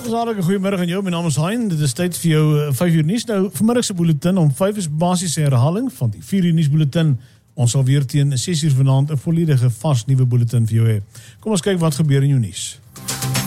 Hartlik goeiemiddag aan jou, my naam is Hein. Dit is tyd vir jou 5 uur nuus. Nou, vanmiddag se bulletin om 5 is basies 'n herhaling van die 4 uur nuus bulletin. Ons sal weer teen 6 uur vanaand 'n volledige vars nuwe bulletin vir jou hê. Kom ons kyk wat gebeur in jou nuus.